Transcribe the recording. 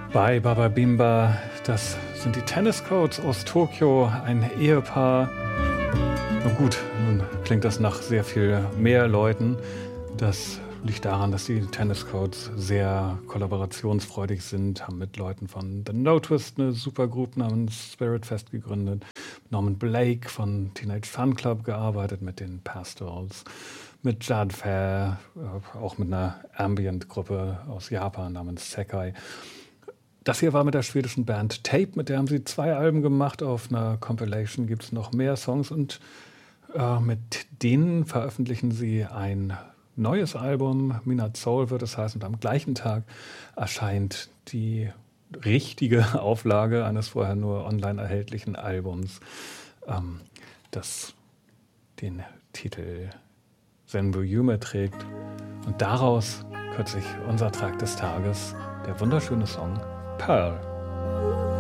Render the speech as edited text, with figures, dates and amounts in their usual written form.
Bei Baba Bimba, das sind die Tennis Codes aus Tokio, ein Ehepaar. Na gut, nun klingt das nach sehr viel mehr Leuten. Das liegt daran, dass die Tennis Codes sehr kollaborationsfreudig sind, haben mit Leuten von The No Twist eine Supergroup namens Spirit Fest gegründet, Norman Blake von Teenage Fan Club gearbeitet, mit den Pastorals, mit Jad Fair, auch mit einer Ambient-Gruppe aus Japan namens Sekai. Das hier war mit der schwedischen Band Tape, mit der haben sie 2 Alben gemacht. Auf einer Compilation gibt es noch mehr Songs und mit denen veröffentlichen sie ein neues Album, Midnight Soul wird es heißen, und am gleichen Tag erscheint die richtige Auflage eines vorher nur online erhältlichen Albums, das den Titel Senbu Yume trägt. Und daraus kürzlich unser Track des Tages, der wunderschöne Song Pearl.